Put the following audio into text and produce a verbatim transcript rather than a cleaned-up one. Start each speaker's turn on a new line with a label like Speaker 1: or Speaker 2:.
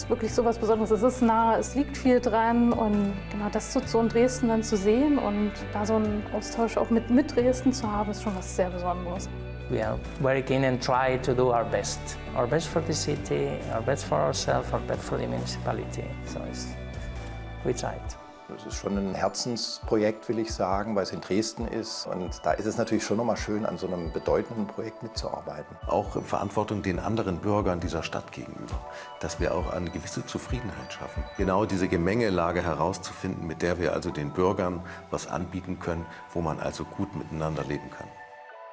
Speaker 1: wirklich so was Besonderes. Es ist nah, es liegt viel dran und genau das so in Dresden dann zu sehen und da so einen Austausch auch mit, mit Dresden zu haben, ist schon was sehr Besonderes.
Speaker 2: We are very keen and try to do our best. Our best for the city, our best for ourselves, our best for the municipality. So it's, we tried.
Speaker 3: Das ist schon ein Herzensprojekt, will ich sagen, weil es in Dresden ist. Und da ist es natürlich schon nochmal schön, an so einem bedeutenden Projekt mitzuarbeiten.
Speaker 4: Auch Verantwortung den anderen Bürgern dieser Stadt gegenüber, dass wir auch eine gewisse Zufriedenheit schaffen. Genau diese Gemengelage herauszufinden, mit der wir also den Bürgern was anbieten können, wo man also gut miteinander leben kann.